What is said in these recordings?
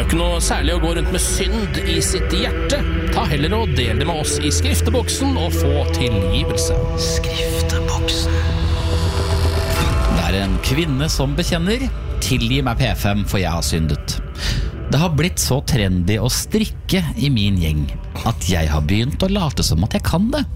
ikke noe særlig å gå rundt med synd i sitt hjerte. Ta heller og del det med oss i skrifteboksen og få tilgivelse. Skrifteboksen. Det en kvinne som bekjenner: tilgi meg P5, for jeg har syndet. Det har blitt så trendy å strikke i min gjeng at jeg har begynt å late som at jeg kan det.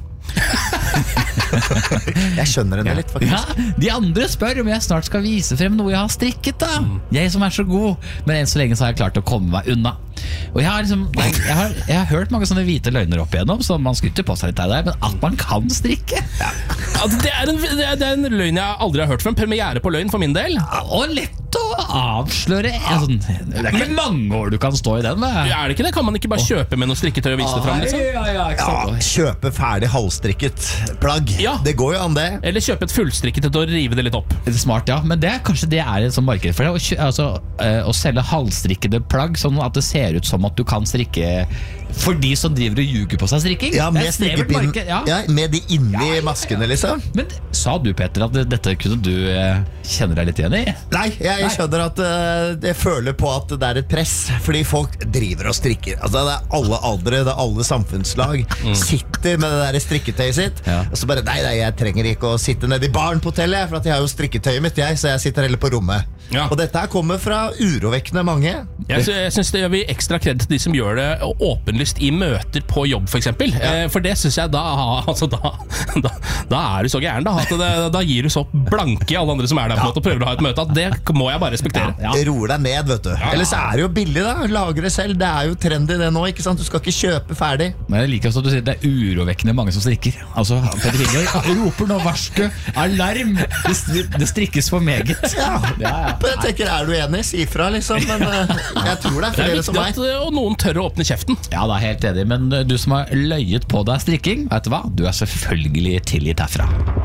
Jeg skjønner henne litt, faktisk. Ja, de andre spør om jeg snart skal vise frem noe jeg har strikket da. Jeg som så god, men enn så lenge så har jeg klart å komme meg unna. Og jeg har hørt mange sånne hvite løgner opp igjennom, så man skryter på seg litt av det, men at man kan strikke. Ja, det er en løgn jeg aldri har hørt før. En premiere på løgn for min del. Og lett å avsløre. Det er ikke mange år du kan stå i den med. Ja, er det ikke det? Kan man ikke bare kjøpe med noe strikketøy og vise det frem? Liksom? Ja, kjøpe ferdig halvstrikket plagg. Ja. Det går jo an det. Eller kjøpe et fullstrikket og rive det litt opp. Det er smart, ja. Men kanskje det er et sånt marked for det. Å selge halvstrikkede plagg, sånn at det ser ut som at du kan strikke for de som driver og ljuger på seg strikking. Ja, med strikkepinn. Ja, med de inni maskene, liksom. Men sa du, Peter, at dette kunne du kjenne deg litt igjen i? Nei, jeg skjønner at jeg føler på at det er et press, fordi folk driver og strikker. Altså, det er alle aldre, det er alle samfunnslag sitter med det der strikketøyet sitt, og så bare, nei, jeg trenger ikke å sitte nede i baren på hotellet, for at jeg har jo strikketøyet mitt, så jeg sitter heller på rommet. Og dette her kommer fra urovekkende mange. Jeg synes det gjør vi ekstra kred til de som gjør det åpenlyst i møter på jobb, for eksempel. For det synes jeg da er du så gæren, da gir du så blanke alle andre som er der på en måte og prøver å ha et møte, at det må jeg bare respektere. Roer deg ned, vet du. Ellers er det jo billig da, lager det selv. Det er jo trendy det nå, ikke sant? Du skal ikke kjøpe ferdig. Men jeg liker også at du sier det er urovekkende mange som strikker. Altså, Peter Finger roper nå varsku, alarm, det strikkes for meget. Jeg tenker, er du enig? Si fra, liksom. Men jeg tror det er flere som meg. Og noen tør å åpne kjeften. Ja, det er helt enig. Men du som har løyet på deg strikking, vet du hva? Du er selvfølgelig tilgitt herfra.